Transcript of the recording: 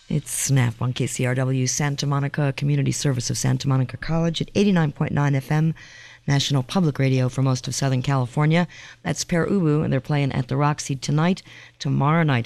It's Snap on KCRW, Santa Monica Community Service of Santa Monica College at 89.9 FM, National Public Radio for most of Southern California. That's Per Ubu, and they're playing at the Roxy tonight. Tomorrow night,